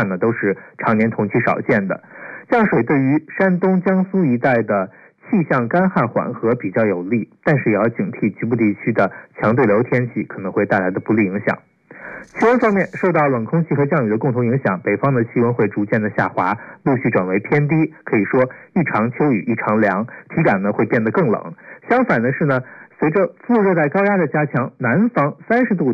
看呢，都是常年同期少见的。降水对于山东、江苏一带的气象干旱缓和比较有利，但是也要警惕局部地区的强对流天气可能会带来的不利影响。气温方面，受到冷空气和降雨的共同影响，北方的气温会逐渐的下滑，陆续转为偏低，可以说一场秋雨一场凉，体感呢会变得更冷。相反的是呢，随着副热带高压的加强，南方30度